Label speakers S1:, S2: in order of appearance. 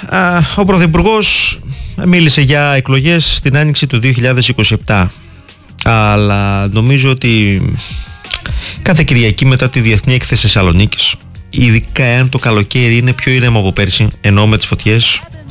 S1: ο Πρωθυπουργός μίλησε για εκλογές στην άνοιξη του 2027, αλλά νομίζω ότι κάθε Κυριακή μετά τη Διεθνή Έκθεση Θεσσαλονίκης, ειδικά εάν το καλοκαίρι είναι πιο ήρεμο από πέρσι, ενώ με τις φωτιές,